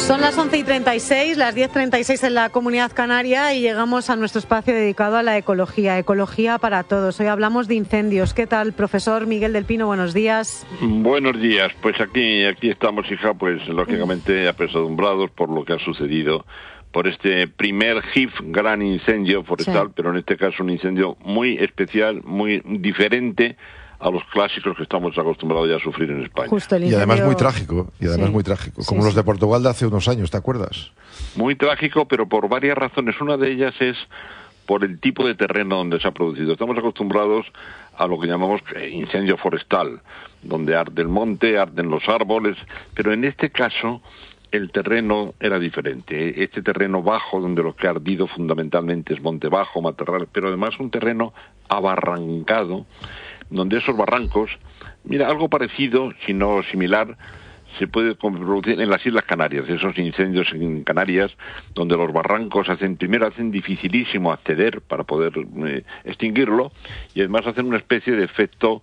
Son las 11:36, las 10:36 en la Comunidad Canaria y llegamos a nuestro espacio dedicado a la ecología. Ecología para todos. Hoy hablamos de incendios. ¿Qué tal, profesor Miguel del Pino? Buenos días. Buenos días. Pues aquí estamos, hija, pues lógicamente apesadumbrados por lo que ha sucedido, por este primer gran incendio forestal, sí. Pero en este caso un incendio muy especial, muy diferente a los clásicos que estamos acostumbrados ya a sufrir en España. Y además muy trágico, como los de Portugal de hace unos años, ¿te acuerdas? Muy trágico, pero por varias razones. Una de ellas es por el tipo de terreno donde se ha producido. Estamos acostumbrados a lo que llamamos incendio forestal, donde arde el monte, arden los árboles, pero en este caso el terreno era diferente. Este terreno bajo, donde lo que ha ardido fundamentalmente es monte bajo, matorral, pero además un terreno abarrancado, donde esos barrancos, mira, algo parecido, si no similar, se puede producir en las Islas Canarias, esos incendios en Canarias, donde los barrancos hacen dificilísimo acceder para poder extinguirlo, y además hacen una especie de efecto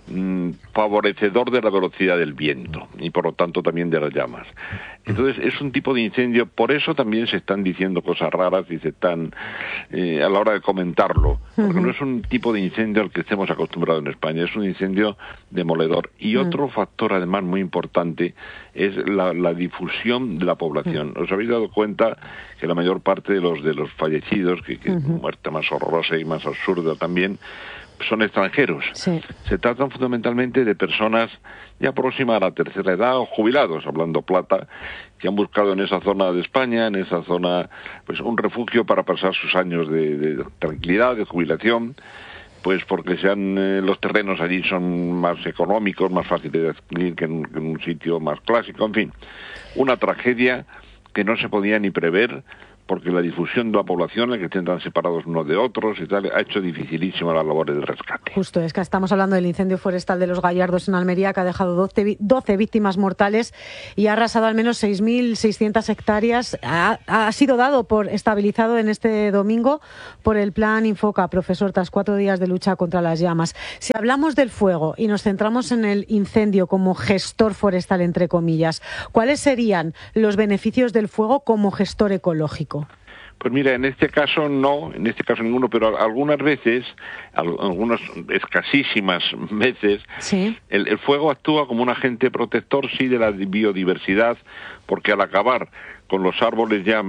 favorecedor de la velocidad del viento, y por lo tanto también de las llamas. Entonces es un tipo de incendio, por eso también se están diciendo cosas raras y se están, a la hora de comentarlo, porque no es un tipo de incendio al que estemos acostumbrados en España, es un incendio demoledor. Y otro factor además muy importante es la difusión de la población. ¿Os habéis dado cuenta que la mayor parte de los fallecidos, que muerte más horrorosa y más absurda también, son extranjeros? Sí. Se tratan fundamentalmente de personas ya próximas a la tercera edad o jubilados, hablando plata, que han buscado en esa zona de España, en esa zona, pues un refugio para pasar sus años de tranquilidad, de jubilación, pues porque los terrenos allí son más económicos, más fáciles de adquirir que en un sitio más clásico, en fin. Una tragedia que no se podía ni prever, porque la difusión de la población, el que estén tan separados unos de otros y tal, ha hecho dificilísima las labores de rescate. Justo, es que estamos hablando del incendio forestal de Los Gallardos en Almería, que ha dejado 12 víctimas mortales y ha arrasado al menos 6.600 hectáreas. Ha sido dado por estabilizado en este domingo por el plan Infoca, profesor, tras 4 días de lucha contra las llamas. Si hablamos del fuego y nos centramos en el incendio como gestor forestal, entre comillas, ¿cuáles serían los beneficios del fuego como gestor ecológico? Pues mira, en este caso ninguno, pero algunas veces, algunas escasísimas veces, ¿sí? El fuego actúa como un agente protector, sí, de la biodiversidad, porque al acabar con los árboles ya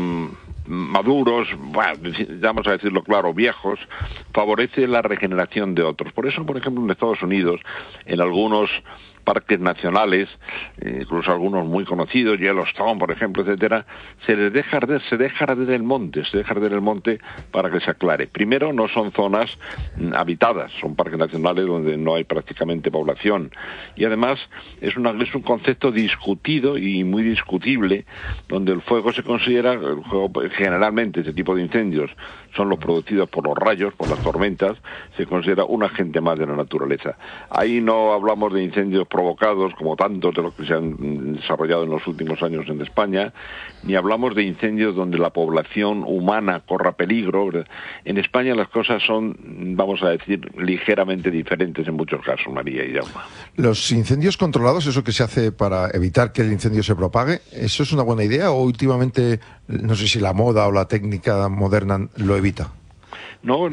maduros, vamos a decirlo claro, viejos, favorece la regeneración de otros. Por eso, por ejemplo, en Estados Unidos, en algunos parques nacionales, incluso algunos muy conocidos, Yellowstone, por ejemplo, etcétera, se deja arder el monte para que se aclare. Primero, no son zonas habitadas, son parques nacionales donde no hay prácticamente población, y además es un concepto discutido y muy discutible, donde el fuego se considera, generalmente ese tipo de incendios son los producidos por los rayos, por las tormentas, se considera un agente más de la naturaleza. Ahí no hablamos de incendios provocados, como tantos de los que se han desarrollado en los últimos años en España, ni hablamos de incendios donde la población humana corra peligro. En España las cosas son, vamos a decir, ligeramente diferentes en muchos casos, María y Jaume. Los incendios controlados, eso que se hace para evitar que el incendio se propague, ¿eso es una buena idea o últimamente, no sé si la moda o la técnica moderna lo evita? No,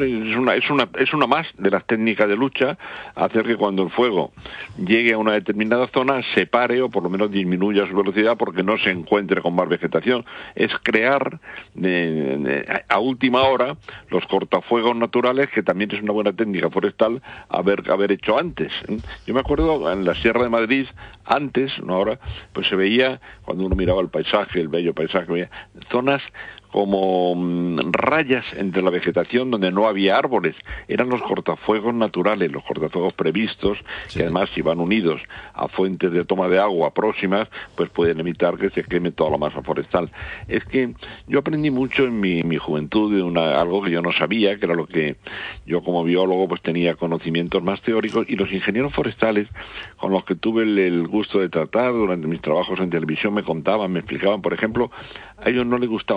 es una más de las técnicas de lucha, hacer que cuando el fuego llegue a una determinada zona se pare o por lo menos disminuya su velocidad porque no se encuentre con más vegetación. Es crear a última hora los cortafuegos naturales, que también es una buena técnica forestal haber hecho antes. Yo me acuerdo en la Sierra de Madrid, antes, no ahora, pues se veía, cuando uno miraba el paisaje, el bello paisaje, veía zonas como rayas entre la vegetación donde no había árboles. Eran los cortafuegos naturales, los cortafuegos previstos, sí, que además si van unidos a fuentes de toma de agua próximas, pues pueden evitar que se queme toda la masa forestal. Es que yo aprendí mucho en mi juventud de algo que yo no sabía, que era lo que yo como biólogo pues tenía conocimientos más teóricos, y los ingenieros forestales con los que tuve el gusto de tratar durante mis trabajos en televisión me contaban, me explicaban, por ejemplo, a ellos no les gustaba nada la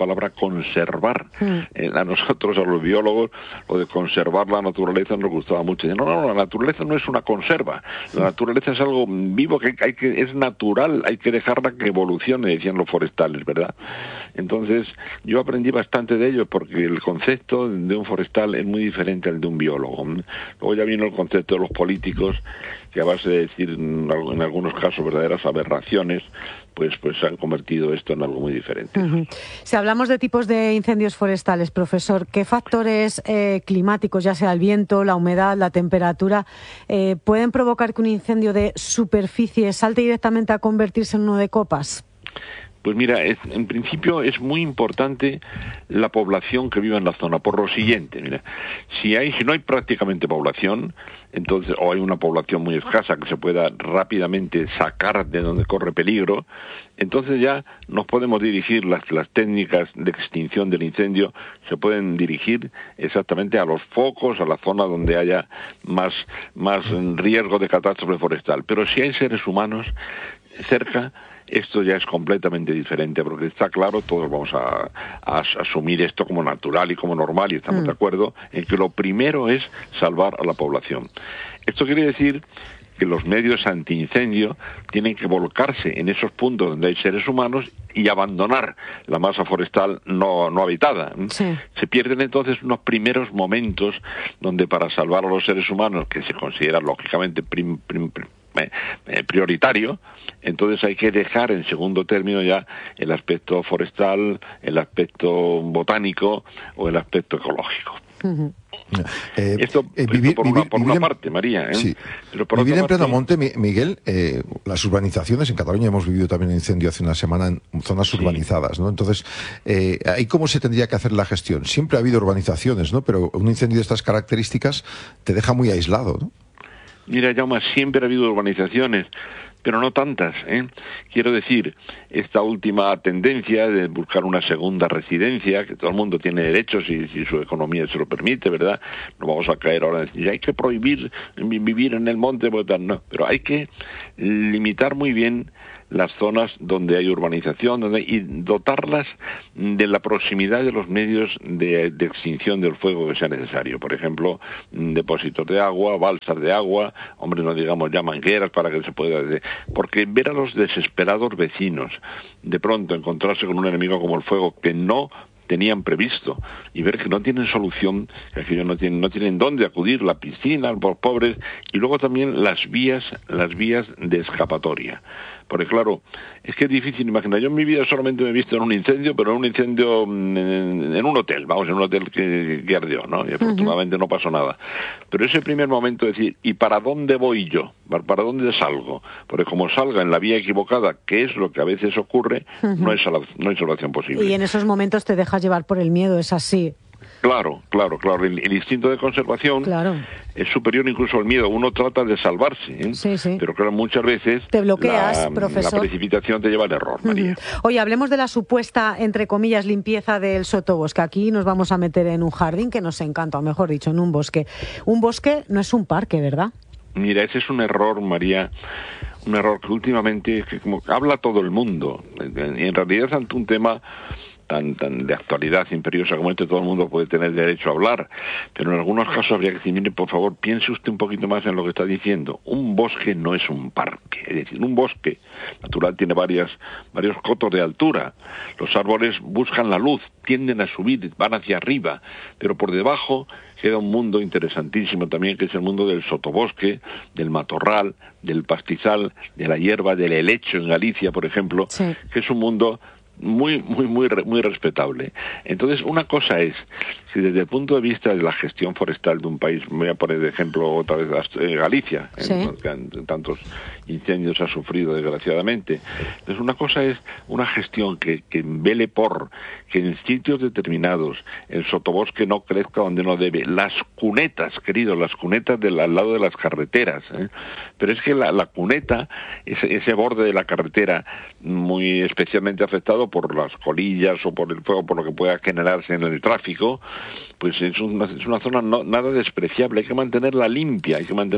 palabra conservar. A nosotros, a los biólogos, lo de conservar la naturaleza nos gustaba mucho. No, la naturaleza no es una conserva. La naturaleza es algo vivo que es natural, hay que dejarla que evolucione, decían los forestales, ¿verdad? Entonces, yo aprendí bastante de ello porque el concepto de un forestal es muy diferente al de un biólogo. Luego ya vino el concepto de los políticos, que a base de decir en algunos casos verdaderas aberraciones, pues han convertido esto en algo muy diferente. Si hablamos de tipos de incendios forestales, profesor, ¿qué factores climáticos, ya sea el viento, la humedad, la temperatura, pueden provocar que un incendio de superficie salte directamente a convertirse en uno de copas? Pues mira, en principio es muy importante la población que vive en la zona, por lo siguiente, mira, si no hay prácticamente población, entonces, o hay una población muy escasa que se pueda rápidamente sacar de donde corre peligro, entonces ya nos podemos dirigir, las técnicas de extinción del incendio se pueden dirigir exactamente a los focos, a la zona donde haya más riesgo de catástrofe forestal. Pero si hay seres humanos cerca, esto ya es completamente diferente, porque está claro, todos vamos a asumir esto como natural y como normal, y estamos de acuerdo en que lo primero es salvar a la población. Esto quiere decir que los medios antiincendio tienen que volcarse en esos puntos donde hay seres humanos y abandonar la masa forestal no habitada. Sí. Se pierden entonces unos primeros momentos donde para salvar a los seres humanos, que se considera lógicamente prioritario, entonces hay que dejar en segundo término ya el aspecto forestal, el aspecto botánico o el aspecto ecológico. Esto por una parte, María. Sí. Pero por vivir otra en pleno parte, monte, Miguel, las urbanizaciones, en Cataluña hemos vivido también un incendio hace una semana en zonas urbanizadas, ¿no? Entonces, ¿ahí cómo se tendría que hacer la gestión? Siempre ha habido urbanizaciones, ¿no? Pero un incendio de estas características te deja muy aislado, ¿no? Mira, Jaume, siempre ha habido urbanizaciones, pero no tantas, Quiero decir, esta última tendencia de buscar una segunda residencia, que todo el mundo tiene derechos si su economía se lo permite, ¿verdad? No vamos a caer ahora en decir, hay que prohibir vivir en el monte, no, pero hay que limitar muy bien las zonas donde hay urbanización y dotarlas de la proximidad de los medios de extinción del fuego que sea necesario. Por ejemplo, depósitos de agua, balsas de agua, no digamos ya mangueras para que se pueda... Porque ver a los desesperados vecinos de pronto encontrarse con un enemigo como el fuego que no tenían previsto y ver que no tienen solución, que ellos no tienen dónde acudir, la piscina, los pobres, y luego también las vías de escapatoria. Porque claro, es que es difícil imaginar. Yo en mi vida solamente me he visto en un incendio, pero en un incendio en un hotel, en un hotel que ardió, ¿no? Y afortunadamente no pasó nada. Pero ese primer momento de decir, ¿y para dónde voy yo? ¿Para dónde salgo? Porque como salga en la vía equivocada, que es lo que a veces ocurre, no hay solución posible. Y en esos momentos te dejas llevar por el miedo, es así. Claro. El instinto de conservación es superior incluso al miedo. Uno trata de salvarse, Sí. Pero claro, muchas veces te bloqueas, profesor. La precipitación te lleva al error, María. Oye, hablemos de la supuesta, entre comillas, limpieza del sotobosque. Aquí nos vamos a meter en un jardín que nos encanta, o mejor dicho, en un bosque. Un bosque no es un parque, ¿verdad? Mira, ese es un error, María, un error que últimamente como habla todo el mundo. Y en realidad ante un tema tan de actualidad imperiosa como todo el mundo puede tener derecho a hablar, pero en algunos casos habría que decir, mire, por favor, piense usted un poquito más en lo que está diciendo. Un bosque no es un parque, es decir, un bosque natural tiene varios cotos de altura. Los árboles buscan la luz, tienden a subir, van hacia arriba, pero por debajo queda un mundo interesantísimo también, que es el mundo del sotobosque, del matorral, del pastizal, de la hierba, del helecho en Galicia, por ejemplo, que es un mundo muy respetable. Entonces, una cosa es, si desde el punto de vista de la gestión forestal de un país, voy a poner de ejemplo otra vez Galicia, que en tantos incendios ha sufrido desgraciadamente. Entonces, una cosa es una gestión que vele por que en sitios determinados el sotobosque no crezca donde no debe. Las cunetas, queridos, las cunetas al lado de las carreteras, pero es que la cuneta, ese borde de la carretera muy especialmente afectado, fuego, por las colillas o por el fuego, por lo que pueda generarse en el tráfico, pues es una zona nada despreciable. Hay que mantenerla limpia,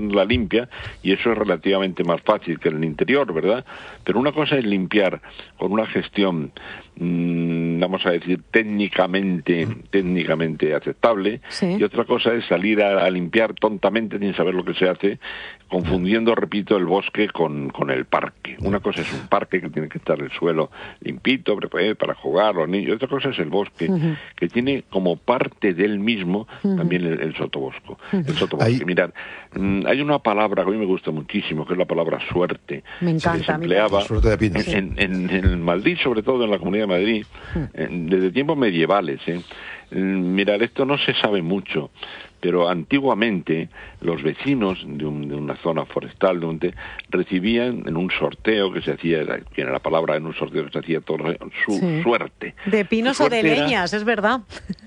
y eso es relativamente más fácil que en el interior, ¿verdad? Pero una cosa es limpiar con una gestión, vamos a decir, técnicamente aceptable, sí, y otra cosa es salir a limpiar tontamente sin saber lo que se hace, confundiendo, repito, el bosque con el parque. Una cosa es un parque que tiene que estar el suelo limpito para jugar los niños, otra cosa es el bosque, que tiene como parte del mismo también el sotobosque. Mirad, hay una palabra que a mí me gusta muchísimo, que es la palabra suerte. Me encanta. Se empleaba suerte de pinos. en Madrid, sobre todo en la Comunidad de Madrid, desde tiempos medievales. Mirad, esto no se sabe mucho, pero antiguamente los vecinos de una zona forestal recibían en un sorteo que se hacía, tiene la palabra, en un sorteo que se hacía todo, su suerte. De pinos o de leñas, es verdad.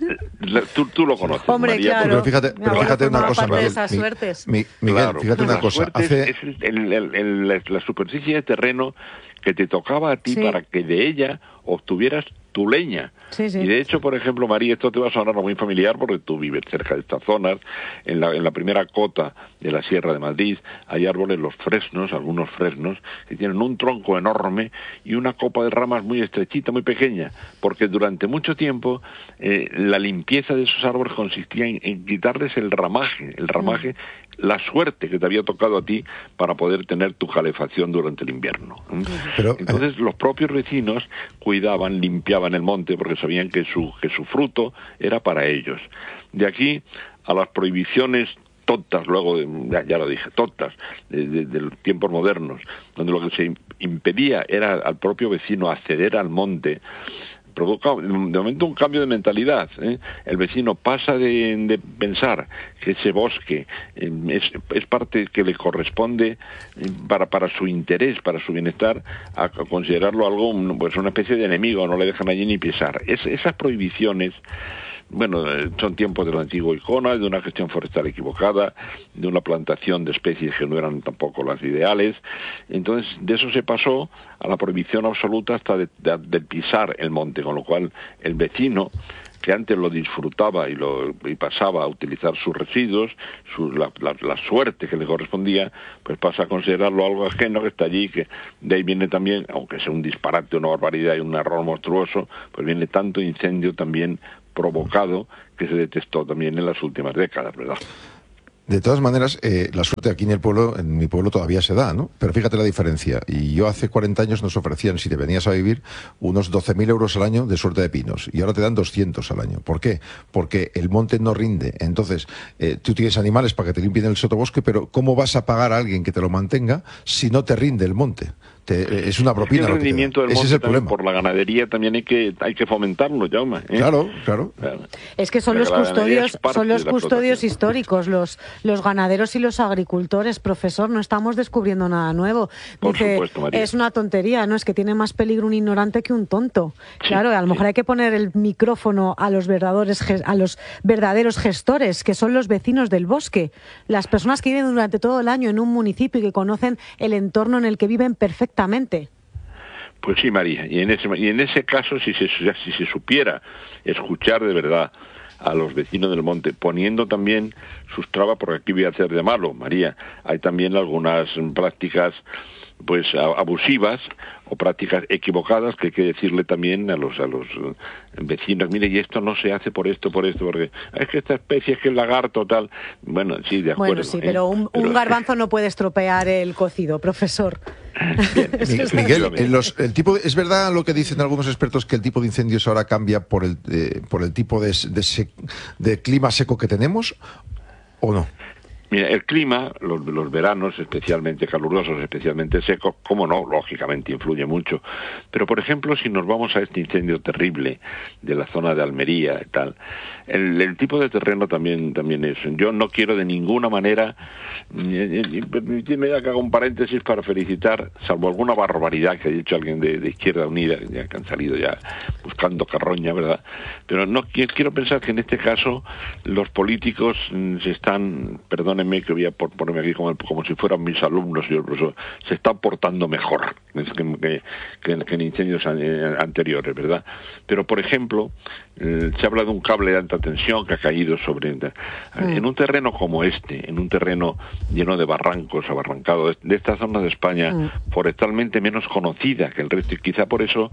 Tú lo conoces, hombre, María. claro. Pero fíjate una cosa, Miguel. Miguel, claro, fíjate una cosa. Es la superficie de terreno que te tocaba a ti para que de ella obtuvieras tu leña. Sí. Y de hecho, por ejemplo, María, esto te va a sonar muy familiar porque tú vives cerca de estas zonas. En la primera cota de la Sierra de Madrid hay árboles, algunos fresnos, que tienen un tronco enorme y una copa de ramas muy estrechita, muy pequeña, porque durante mucho tiempo la limpieza de esos árboles consistía en quitarles el ramaje, la suerte que te había tocado a ti para poder tener tu calefacción durante el invierno. Entonces los propios vecinos cuidaban, limpiaban el monte porque sabían que su fruto era para ellos. De aquí a las prohibiciones tontas, luego, ya lo dije, tontas, de los tiempos modernos, donde lo que se impedía era al propio vecino acceder al monte, provoca de momento un cambio de mentalidad. El vecino pasa de pensar que ese bosque es parte que le corresponde para su interés, para su bienestar, a considerarlo algo, pues una especie de enemigo, no le dejan allí ni pisar. Esas prohibiciones, bueno, son tiempos del antiguo Icona, de una gestión forestal equivocada, de una plantación de especies que no eran tampoco las ideales. Entonces, de eso se pasó a la prohibición absoluta hasta de pisar el monte, con lo cual el vecino, que antes lo disfrutaba y pasaba a utilizar sus residuos, la suerte que le correspondía, pues pasa a considerarlo algo ajeno que está allí, que de ahí viene también, aunque sea un disparate, una barbaridad y un error monstruoso, pues viene tanto incendio también provocado que se detectó también en las últimas décadas, ¿verdad? De todas maneras, la suerte aquí en mi pueblo todavía se da, ¿no? Pero fíjate la diferencia. Y yo hace 40 años nos ofrecían, si te venías a vivir, unos 12.000 euros al año de suerte de pinos. Y ahora te dan 200 al año. ¿Por qué? Porque el monte no rinde. Entonces, tú tienes animales para que te limpien el sotobosque, pero ¿cómo vas a pagar a alguien que te lo mantenga si no te rinde el monte? Es una propina. El rendimiento del monte, ese es el problema. Por la ganadería también hay que fomentarlo, Jaume. Claro. Es que son los custodios históricos, los ganaderos y los agricultores, profesor, no estamos descubriendo nada nuevo. Por supuesto, María. Es una tontería, ¿no? Es que tiene más peligro un ignorante que un tonto. Claro, a lo mejor hay que poner el micrófono a los verdaderos gestores, que son los vecinos del bosque, las personas que viven durante todo el año en un municipio y que conocen el entorno en el que viven perfectamente. Pues sí, María, y en ese caso, si se supiera escuchar de verdad a los vecinos del monte, poniendo también sus trabas, porque aquí voy a hacer de malo, María, hay también algunas prácticas pues abusivas o prácticas equivocadas que hay que decirle también a los vecinos, mire, y esto no se hace por esto, porque es que esta especie es que el lagarto tal, bueno, sí, de acuerdo. Bueno, sí, pero un garbanzo no puede estropear el cocido, profesor. Bien, Miguel, ¿es verdad lo que dicen algunos expertos, que el tipo de incendios ahora cambia por el tipo de clima seco que tenemos, o no? Mira, el clima, los veranos especialmente calurosos, especialmente secos, cómo no, lógicamente influye mucho. Pero, por ejemplo, si nos vamos a este incendio terrible de la zona de Almería y tal, el tipo de terreno también es. Yo no quiero de ninguna manera, permitidme que haga un paréntesis para felicitar, salvo alguna barbaridad que ha dicho alguien de Izquierda Unida, ya que han salido ya buscando carroña, ¿verdad? Pero no quiero pensar que en este caso los políticos se están, perdónenme que voy a ponerme aquí como si fueran mis alumnos y el profesor, se están portando mejor que en incendios anteriores, ¿verdad? Pero, por ejemplo, se habla de un cable de alta tensión que ha caído en un terreno como este, en un terreno lleno de barrancos, abarrancado, de esta zona de España, forestalmente menos conocida que el resto, y quizá por eso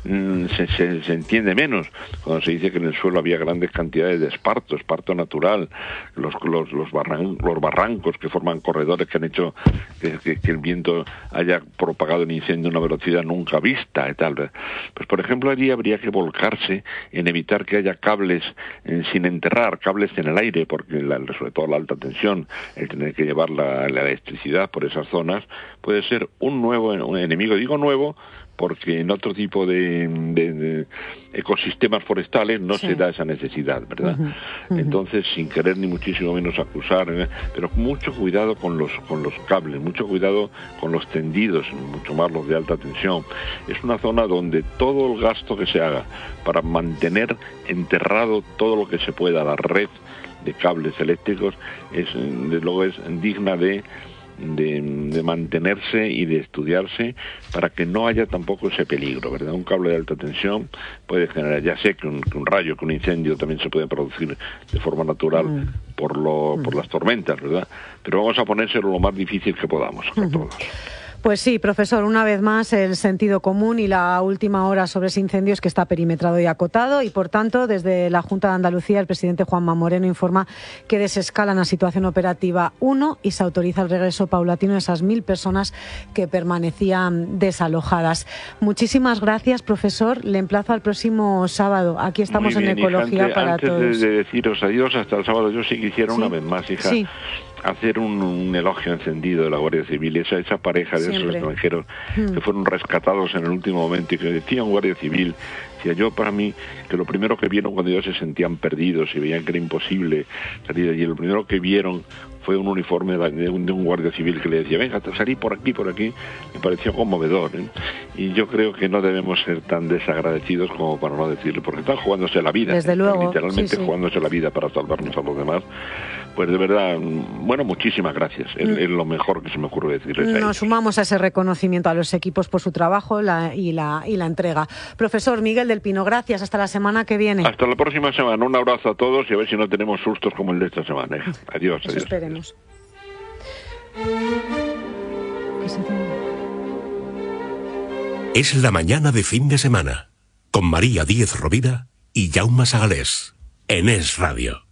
se entiende menos cuando se dice que en el suelo había grandes cantidades de esparto natural, los barrancos que forman corredores que han hecho que el viento haya propagado el incendio a una velocidad nunca vista y tal. Pues, por ejemplo, allí habría que volcarse en evitar que haya cables sin enterrar, cables en el aire, porque sobre todo la alta tensión, el tener que llevar la electricidad por esas zonas, puede ser un enemigo. Digo nuevo porque en otro tipo de ecosistemas forestales no se da esa necesidad, ¿verdad? Entonces, sin querer ni muchísimo menos acusar, pero mucho cuidado con los cables, mucho cuidado con los tendidos, mucho más los de alta tensión. Es una zona donde todo el gasto que se haga para mantener enterrado todo lo que se pueda, la red de cables eléctricos, desde luego es digna de mantenerse y de estudiarse para que no haya tampoco ese peligro, ¿verdad? Un cable de alta tensión puede generar, ya sé que un rayo, que un incendio también se puede producir de forma natural por las tormentas, ¿verdad? Pero vamos a ponérselo lo más difícil que podamos a todos. Pues sí, profesor, una vez más el sentido común y la última hora sobre ese incendio es que está perimetrado y acotado y, por tanto, desde la Junta de Andalucía el presidente Juanma Moreno informa que desescalan a situación operativa 1 y se autoriza el regreso paulatino de esas 1.000 personas que permanecían desalojadas. Muchísimas gracias, profesor. Le emplazo al próximo sábado. Aquí estamos en Ecología para Todos. Antes de deciros adiós hasta el sábado, yo sí quisiera una vez más, hija, hacer un elogio encendido de la Guardia Civil, esa pareja de esos extranjeros que fueron rescatados en el último momento y que decía un Guardia Civil, decía yo para mí, que lo primero que vieron cuando ellos se sentían perdidos y veían que era imposible salir de allí, lo primero que vieron fue un uniforme de un guardia civil que le decía, venga, salí por aquí, me pareció conmovedor, ¿eh? Y yo creo que no debemos ser tan desagradecidos como para no decirlo, porque están jugándose la vida, desde luego, literalmente jugándose la vida para salvarnos a los demás. Pues de verdad, bueno, muchísimas gracias, es lo mejor que se me ocurre decirles. Nos sumamos a ese reconocimiento a los equipos por su trabajo y la entrega. Profesor Miguel del Pino, gracias, hasta la semana que viene. Hasta la próxima semana, un abrazo a todos y a ver si no tenemos sustos como el de esta semana. Adiós. Eso esperemos. Es la mañana de fin de semana, con María Díez Rovira y Jaume Sagalés, en Es Radio.